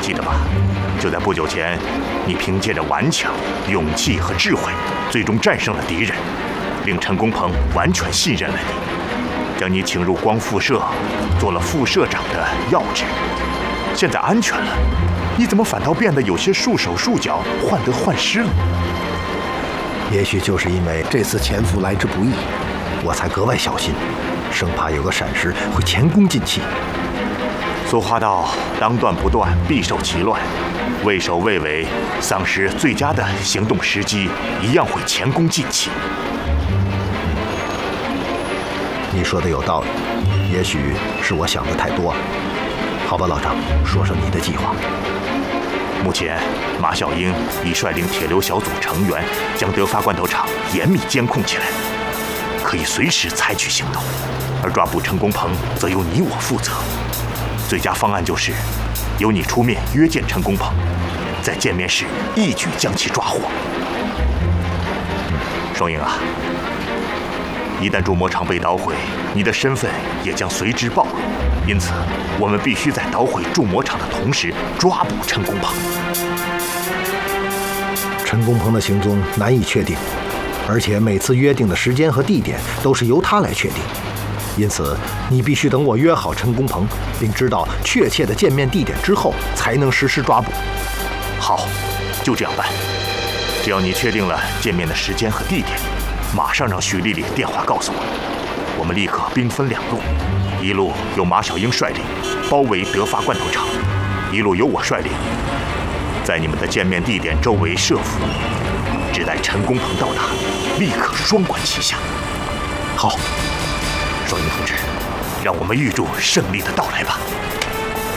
记得吧？就在不久前，你凭借着顽强、勇气和智慧，最终战胜了敌人，令陈公鹏完全信任了你，将你请入光复社，做了副社长的要职。现在安全了，你怎么反倒变得有些束手束脚、患得患失了？ 也许就是因为这次潜伏来之不易，我才格外小心，生怕有个闪失会前功尽弃。 俗话道：“当断不断，必受其乱。”畏首畏尾，丧失最佳的行动时机，一样会前功尽弃。 你说的有道理，也许是我想的太多了。好吧，老张，说说你的计划。 目前，马小英已率领铁流小组成员将德发罐头厂严密监控起来，可以随时采取行动。而抓捕陈公鹏，则由你我负责。最佳方案就是由你出面约见陈公鹏，在见面时一举将其抓获。双英啊，一旦铸模厂被捣毁，你的身份也将随之暴露。因此，我们必须在捣毁铸模厂的同时抓捕陈公鹏。 陈公鹏的行踪难以确定，而且每次约定的时间和地点都是由他来确定。因此，你必须等我约好陈公鹏，并知道确切的见面地点之后，才能实施抓捕。 好，就这样办。只要你确定了见面的时间和地点，马上让许丽丽电话告诉我，我们立刻兵分两路，一路由马小英率领包围德发罐头厂，一路由我率领在你们的见面地点周围设伏，只待陈公鹏到达，立刻双管齐下。 好。 双英同志，让我们预祝胜利的到来吧。